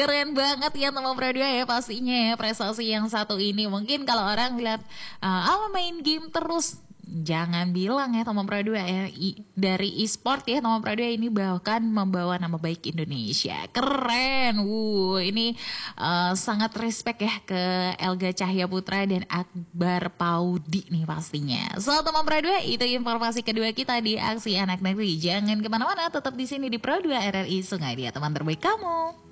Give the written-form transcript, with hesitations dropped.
Keren banget ya teman Pro 2 ya pastinya ya prestasi yang satu ini. Mungkin kalau orang lihat main game terus, jangan bilang ya teman Pro 2 ya dari e-sport ya teman Pro 2 ini bahkan membawa nama baik Indonesia. Keren. Ini sangat respect ya ke Elga Cahya Putra dan Akbar Paudi nih pastinya. So teman Pro 2 itu informasi kedua kita di Aksi Anak Negeri. Jangan kemana-mana, tetap di sini di Pro 2 RRI Sungai Dia, teman terbaik kamu.